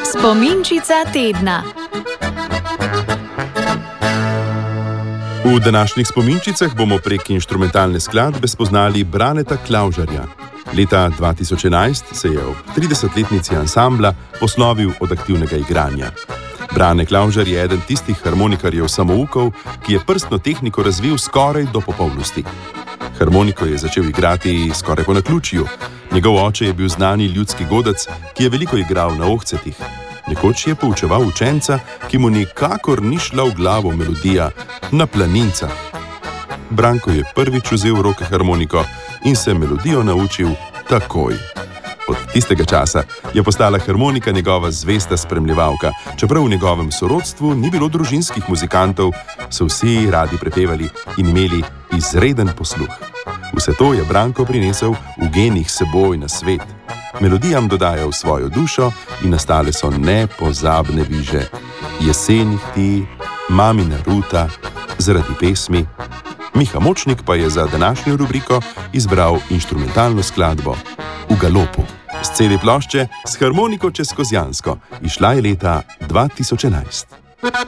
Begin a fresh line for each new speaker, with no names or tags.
Spominčica tedna.
V današnjih spominčicah bomo prek inštrumentalne skladbe spoznali Braneta Klavžarja. Leta 2011 se je ob 30-letnici ansambla poslovil od aktivnega igranja. Brane Klavžar je eden tistih harmonikarjev samoukov, ki je prstno tehniko razvil skoraj do popolnosti. Harmoniko je začel igrati skoraj po naključju. Njegov oče je bil znani ljudski godec, ki je veliko igral na ohcetih. Nekoč je poučeval učenca, ki mu nikakor ni šla v glavo melodija Na planincah. Branko je prvič vzel v roke harmoniko in se melodijo naučil takoj. Od tistega časa je postala harmonika njegova zvesta spremljevalka. Čeprav v njegovem sorodstvu ni bilo družinskih muzikantov, so vsi radi prepevali in imeli izreden posluh. Vse to je Branko prinesel v genih seboj na svet. Melodijam dodajal svojo dušo in nastale so nepozabne viže. Jesenih ti, Mamina ruta, Zaradi pesmi. Miha Močnik pa je za današnjo rubriko izbral inštrumentalno skladbo V galopu. S CD plošče S harmoniko čez Kozjansko. Izšla je leta 2011.